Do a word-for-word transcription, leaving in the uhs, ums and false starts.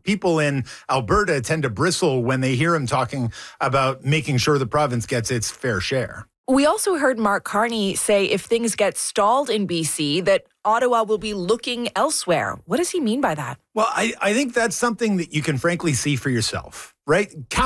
people in Alberta tend to bristle when they hear him talking about making sure the province gets its fair share. We also heard Mark Carney say if things get stalled in B C, that Ottawa will be looking elsewhere. What does he mean by that? Well, I, I think that's something that you can frankly see for yourself, right?